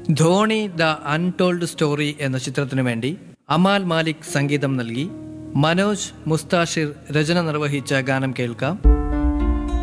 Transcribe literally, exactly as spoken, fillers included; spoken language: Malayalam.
ധോണി ദ അൺടോൾഡ് സ്റ്റോറി എന്ന ചിത്രത്തിനു വേണ്ടി അമാൽ മാലിക് സംഗീതം നൽകി മനോജ് മുസ്താഷിർ രചന നിർവഹിച്ച ഗാനം കേൾക്കാം.